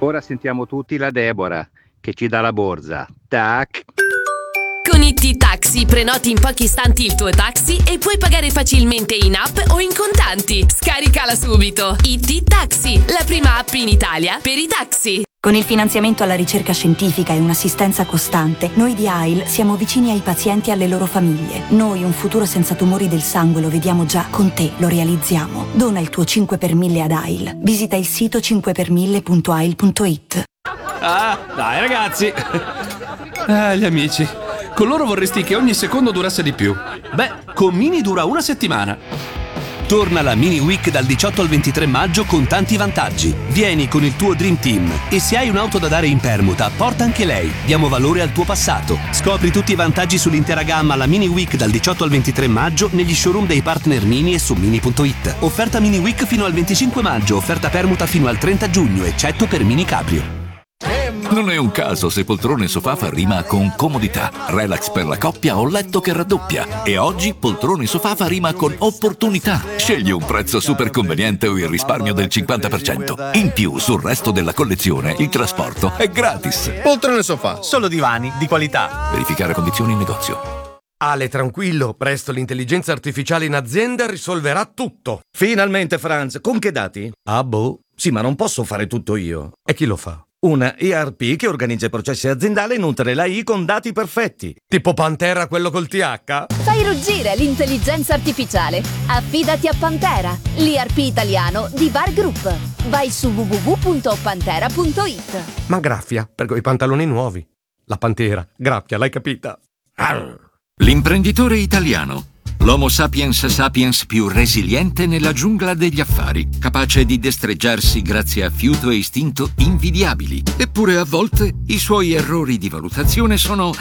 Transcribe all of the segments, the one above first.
Ora sentiamo tutti la Deborah, che ci dà la borsa. Tac! Con IT Taxi prenoti in pochi istanti il tuo taxi e puoi pagare facilmente in app o in contanti. Scaricala subito. IT Taxi, la prima app in Italia per i taxi. Con il finanziamento alla ricerca scientifica e un'assistenza costante, noi di AIL siamo vicini ai pazienti e alle loro famiglie. Noi un futuro senza tumori del sangue lo vediamo già, con te lo realizziamo. Dona il tuo 5 per 1000 ad AIL. Visita il sito 5per1000.ail.it. Ah, dai ragazzi! Gli amici. Con loro vorresti che ogni secondo durasse di più. Beh, con Mini dura una settimana. Torna la Mini Week dal 18 al 23 maggio con tanti vantaggi. Vieni con il tuo Dream Team e se hai un'auto da dare in permuta, porta anche lei. Diamo valore al tuo passato. Scopri tutti i vantaggi sull'intera gamma alla Mini Week dal 18 al 23 maggio negli showroom dei partner Mini e su Mini.it. Offerta Mini Week fino al 25 maggio, offerta permuta fino al 30 giugno, eccetto per Mini Cabrio. Non è un caso se poltrone sofà fa rima con comodità, relax per la coppia o letto che raddoppia. E oggi poltrone sofà fa rima con opportunità. Scegli un prezzo super conveniente o il risparmio del 50%. In più, sul resto della collezione, il trasporto è gratis. Poltrone sofà, solo divani di qualità. Verificare condizioni in negozio. Ale, tranquillo, presto l'intelligenza artificiale in azienda risolverà tutto. Finalmente, Franz, con che dati? Ah, boh. Sì, ma non posso fare tutto io. E chi lo fa? Una ERP che organizza i processi aziendali e nutre l'AI con dati perfetti. Tipo Pantera, quello col TH? Fai ruggire l'intelligenza artificiale. Affidati a Pantera, l'ERP italiano di Bar Group. Vai su www.pantera.it. Ma graffia, per quei pantaloni nuovi. La Pantera, graffia, l'hai capita? Arr. L'imprenditore italiano. L'Homo sapiens sapiens più resiliente nella giungla degli affari, capace di destreggiarsi grazie a fiuto e istinto invidiabili. Eppure a volte i suoi errori di valutazione sono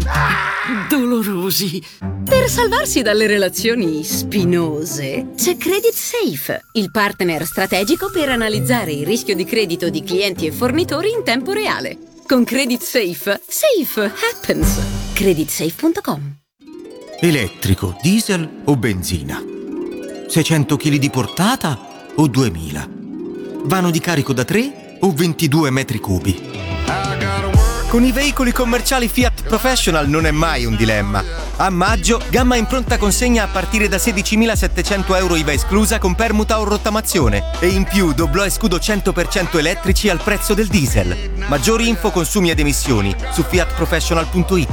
dolorosi. Per salvarsi dalle relazioni spinose c'è Credit Safe, il partner strategico per analizzare il rischio di credito di clienti e fornitori in tempo reale. Con Credit Safe, safe happens. Creditsafe.com. Elettrico, diesel o benzina? 600 kg di portata o 2000? Vano di carico da 3 o 22 metri cubi? Con i veicoli commerciali Fiat Professional non è mai un dilemma. A maggio, gamma in pronta consegna a partire da 16.700 euro IVA esclusa con permuta o rottamazione. E in più doblò e scudo 100% elettrici al prezzo del diesel. Maggiori info, consumi ed emissioni su fiatprofessional.it.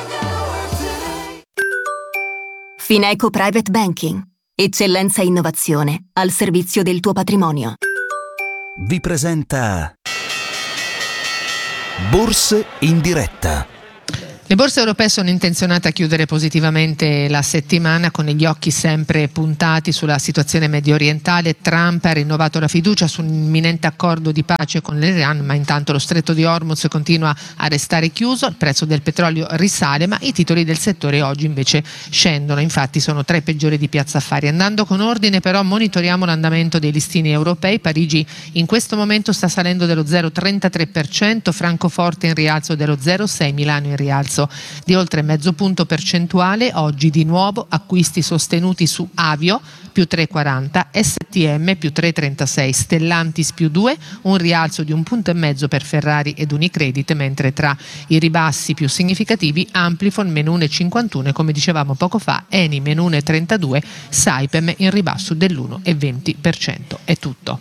Fineco Private Banking. Eccellenza e innovazione al servizio del tuo patrimonio. Vi presenta Borse in diretta. Le borse europee sono intenzionate a chiudere positivamente la settimana con gli occhi sempre puntati sulla situazione medio orientale. Trump ha rinnovato la fiducia su un imminente accordo di pace con l'Iran, ma intanto lo stretto di Hormuz continua a restare chiuso, il prezzo del petrolio risale, ma i titoli del settore oggi invece scendono, infatti sono tra i peggiori di Piazza Affari. Andando con ordine però monitoriamo l'andamento dei listini europei. Parigi in questo momento sta salendo dello 0,33%, Francoforte in rialzo dello 0,6%, Milano in rialzo di oltre mezzo punto percentuale. Oggi di nuovo acquisti sostenuti su Avio più 3,40, STM più 3,36, Stellantis più 2, un rialzo di 1,5 punti per Ferrari ed Unicredit, mentre tra i ribassi più significativi Amplifon meno 1,51 e come dicevamo poco fa Eni meno 1,32, Saipem in ribasso dell'1,20%. È tutto.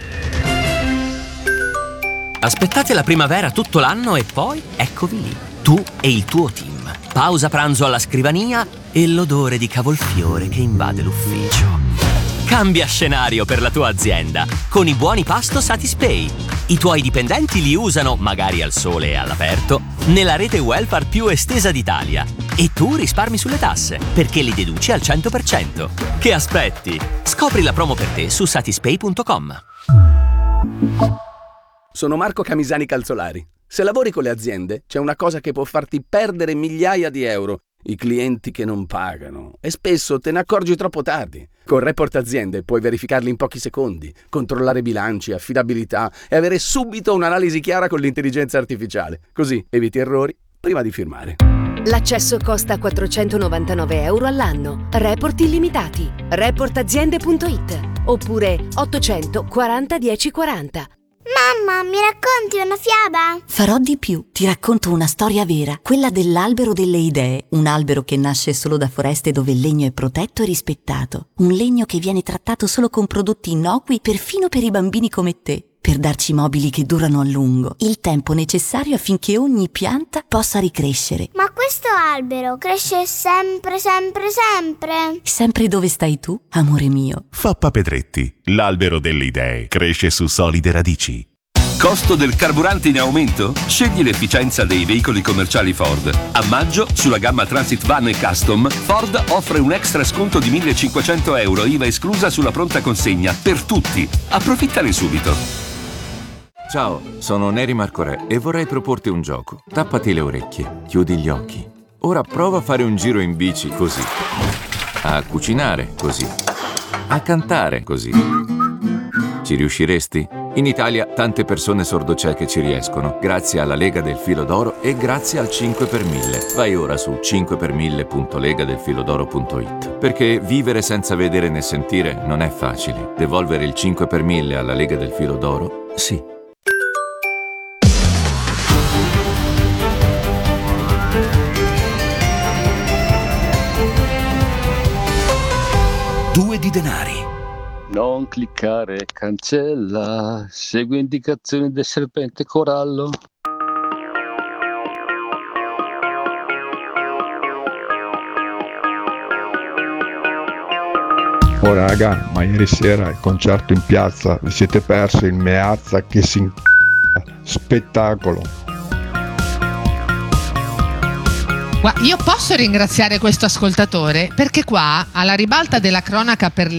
Aspettate la primavera tutto l'anno e poi eccovi lì, tu e il tuo team. Pausa pranzo alla scrivania e l'odore di cavolfiore che invade l'ufficio. Cambia scenario per la tua azienda con i buoni pasto Satispay. I tuoi dipendenti li usano, magari al sole e all'aperto, nella rete welfare più estesa d'Italia. E tu risparmi sulle tasse, perché li deduci al 100%. Che aspetti? Scopri la promo per te su satispay.com. Sono Marco Camisani Calzolari. Se lavori con le aziende, c'è una cosa che può farti perdere migliaia di euro: i clienti che non pagano. E spesso te ne accorgi troppo tardi. Con Report Aziende puoi verificarli in pochi secondi, controllare bilanci, affidabilità e avere subito un'analisi chiara con l'intelligenza artificiale. Così eviti errori prima di firmare. L'accesso costa 499 euro all'anno. Report illimitati. Reportaziende.it oppure 840 1040. Mamma, mi racconti una fiaba? Farò di più. Ti racconto una storia vera, quella dell'albero delle idee. Un albero che nasce solo da foreste dove il legno è protetto e rispettato. Un legno che viene trattato solo con prodotti innocui, perfino per i bambini come te. Per darci mobili che durano a lungo, il tempo necessario affinché ogni pianta possa ricrescere. Ma questo albero cresce sempre, sempre, sempre? Sempre dove stai tu, amore mio. Fappa Pedretti, l'albero delle idee, cresce su solide radici. Costo del carburante in aumento? Scegli l'efficienza dei veicoli commerciali Ford. A maggio, sulla gamma Transit Van e Custom, Ford offre un extra sconto di 1.500 euro, IVA esclusa sulla pronta consegna, per tutti. Approfittane subito. Ciao, sono Neri Marco Re e vorrei proporti un gioco. Tappati le orecchie, chiudi gli occhi. Ora prova a fare un giro in bici così. A cucinare così. A cantare così. Ci riusciresti? In Italia tante persone sordocieche ci riescono, grazie alla Lega del Filo d'Oro e grazie al 5 per 1000. Vai ora su 5per1000.legadelfilodoro.it. Perché vivere senza vedere né sentire non è facile. Devolvere il 5 per 1000 alla Lega del Filo d'Oro? Sì. Due di denari. Non cliccare, cancella, segui indicazioni del serpente corallo. Oh raga, ma ieri sera il concerto in piazza, vi siete persi il Meazza che si spettacolo. Io posso ringraziare questo ascoltatore perché qua alla ribalta della cronaca per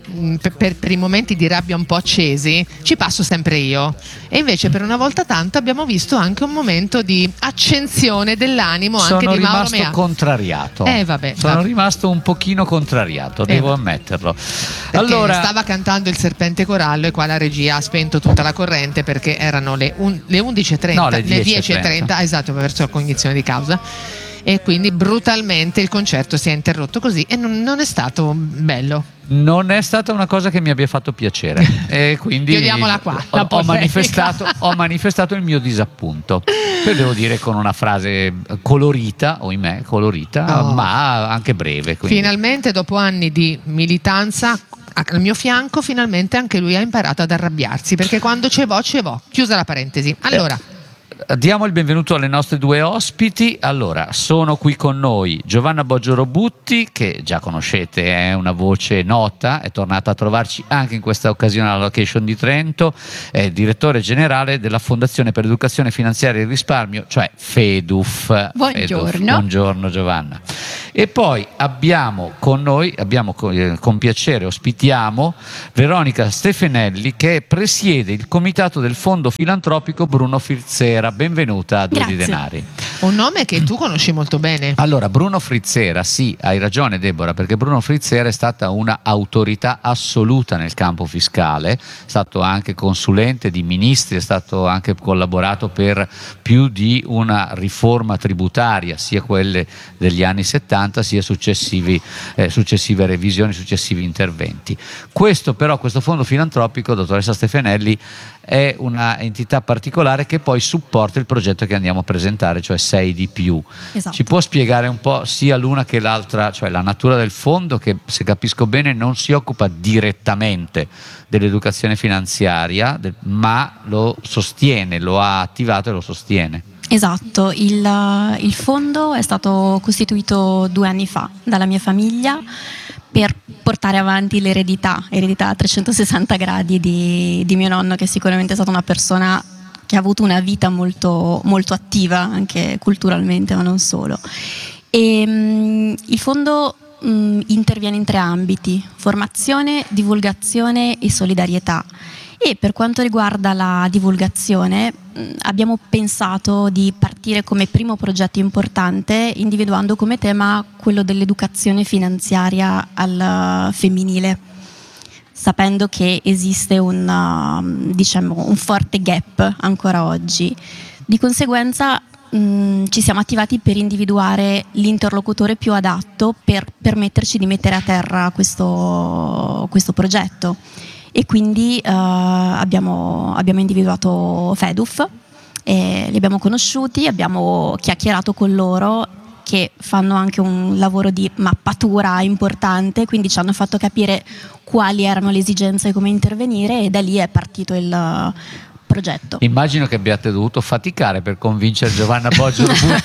i momenti di rabbia un po' accesi ci passo sempre io, e invece per una volta tanto abbiamo visto anche un momento di accensione dell'animo anche di Mauro Mea. Sono rimasto contrariato. Sono rimasto un pochino contrariato, devo ammetterlo. Allora stava cantando il serpente corallo e qua la regia ha spento tutta la corrente perché erano le 11:30, no, le le 10:30, esatto, verso la cognizione di causa. E quindi brutalmente il concerto si è interrotto così e non è stato bello. Non è stata una cosa che mi abbia fatto piacere e quindi chiudiamola qua, ho manifestato il mio disappunto. Poi devo dire con una frase colorita, ma anche breve. Quindi. Finalmente dopo anni di militanza al mio fianco, finalmente anche lui ha imparato ad arrabbiarsi, perché quando c'è vo', chiusa la parentesi. Allora diamo il benvenuto alle nostre due ospiti. Allora, sono qui con noi Giovanna Boggiorobutti, che già conoscete, è una voce nota, è tornata a trovarci anche in questa occasione alla location di Trento, è direttore generale della Fondazione per l'Educazione Finanziaria e il Risparmio, cioè FEDUF. Buongiorno. Buongiorno Giovanna. E poi abbiamo con noi, con piacere ospitiamo Veronica Stefanelli, che presiede il comitato del Fondo Filantropico Bruno Frizzera. Benvenuta a Due di Denari. Un nome che tu conosci molto bene. Allora, Bruno Frizzera, sì, hai ragione Deborah, perché Bruno Frizzera è stata una autorità assoluta nel campo fiscale, è stato anche consulente di ministri, è stato anche collaborato per più di una riforma tributaria, sia quelle degli anni 70 sia successive revisioni, successivi interventi. Questo fondo filantropico, dottoressa Stefanelli, è una entità particolare che poi supporta il progetto che andiamo a presentare, cioè 6 di più. Esatto. Ci può spiegare un po' sia l'una che l'altra, cioè la natura del fondo, che se capisco bene non si occupa direttamente dell'educazione finanziaria, ma lo sostiene, lo ha attivato e lo sostiene. Esatto, il fondo è stato costituito 2 anni fa dalla mia famiglia per portare avanti l'eredità a 360 gradi di mio nonno, che sicuramente è stata una persona che ha avuto una vita molto, molto attiva anche culturalmente, ma non solo. E il fondo interviene in 3 ambiti: formazione, divulgazione e solidarietà. E per quanto riguarda la divulgazione, abbiamo pensato di partire come primo progetto importante individuando come tema quello dell'educazione finanziaria al femminile, sapendo che esiste un forte gap ancora oggi. Di conseguenza ci siamo attivati per individuare l'interlocutore più adatto per permetterci di mettere a terra questo progetto. e quindi abbiamo individuato Feduf, e li abbiamo conosciuti, abbiamo chiacchierato con loro, che fanno anche un lavoro di mappatura importante, quindi ci hanno fatto capire quali erano le esigenze e come intervenire, e da lì è partito il progetto. Immagino che abbiate dovuto faticare per convincere Giovanna Boggio Butti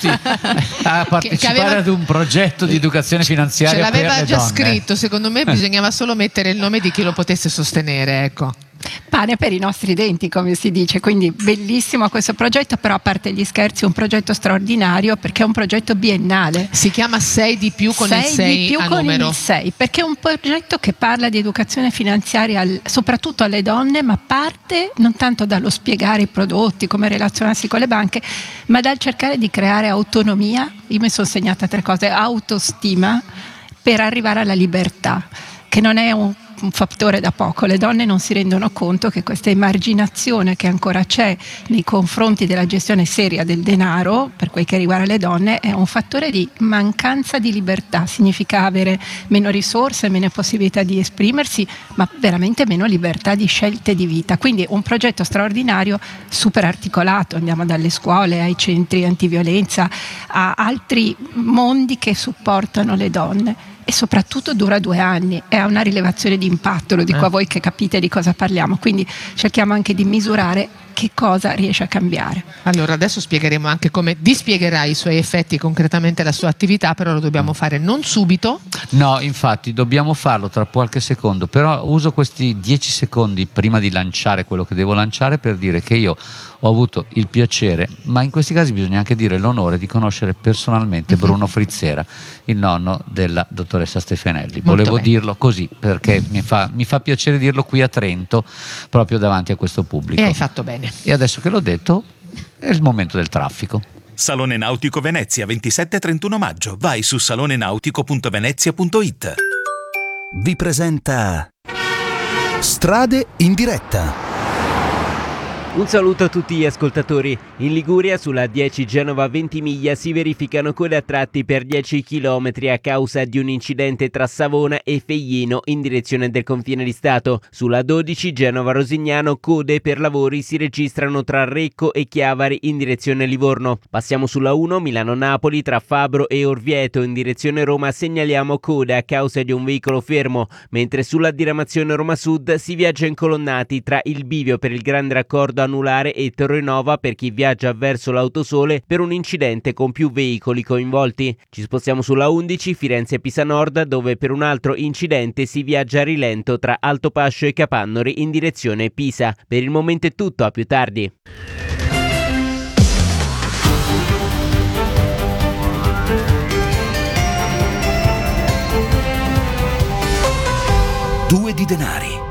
a partecipare ad un progetto di educazione finanziaria. Ce l'aveva per le già donne. scritto, secondo me bisognava solo mettere il nome di chi lo potesse sostenere, ecco. Pane per i nostri denti, come si dice, quindi bellissimo questo progetto, però a parte gli scherzi è un progetto straordinario perché è un progetto biennale. Si chiama 6 di più con il 6 a numero. 6, perché è un progetto che parla di educazione finanziaria soprattutto alle donne, ma parte non tanto dallo spiegare i prodotti, come relazionarsi con le banche, ma dal cercare di creare autonomia. Io mi sono segnata 3 cose: autostima, per arrivare alla libertà, che non è un fattore da poco. Le donne non si rendono conto che questa emarginazione che ancora c'è nei confronti della gestione seria del denaro, per quel che riguarda le donne, è un fattore di mancanza di libertà. Significa avere meno risorse, meno possibilità di esprimersi, ma veramente meno libertà di scelte di vita. Quindi un progetto straordinario, super articolato. Andiamo dalle scuole ai centri antiviolenza a altri mondi che supportano le donne. E soprattutto dura 2 anni, è una rilevazione di impatto, lo dico a voi che capite di cosa parliamo, quindi cerchiamo anche di misurare che cosa riesce a cambiare. Allora adesso spiegheremo anche come dispiegherà i suoi effetti concretamente la sua attività, però lo dobbiamo fare non subito. No, infatti dobbiamo farlo tra qualche secondo, però uso questi 10 secondi prima di lanciare quello che devo lanciare per dire che io ho avuto il piacere, ma in questi casi bisogna anche dire l'onore, di conoscere personalmente Bruno Frizzera, il nonno della dottoressa Stefanelli. Volevo dirlo così perché mi fa piacere dirlo qui a Trento, proprio davanti a questo pubblico. E hai fatto bene. E adesso che l'ho detto è il momento del traffico. Salone Nautico Venezia, 27-31 maggio. Vai su salonenautico.venezia.it. Vi presenta Strade in diretta. Un saluto a tutti gli ascoltatori. In Liguria sulla 10 Genova-Ventimiglia si verificano code a tratti per 10 km a causa di un incidente tra Savona e Feglino in direzione del confine di Stato. Sulla 12 Genova-Rosignano code per lavori si registrano tra Recco e Chiavari in direzione Livorno. Passiamo sulla 1 Milano-Napoli tra Fabro e Orvieto in direzione Roma, segnaliamo code a causa di un veicolo fermo, mentre sulla diramazione Roma Sud si viaggia incolonnati tra il bivio per il grande raccordo anulare e Torrenova per chi viaggia verso l'Autosole per un incidente con più veicoli coinvolti. Ci spostiamo sulla 11 Firenze-Pisa Nord, dove per un altro incidente si viaggia a rilento tra Altopascio e Capannori in direzione Pisa. Per il momento è tutto, a più tardi. Due di denari.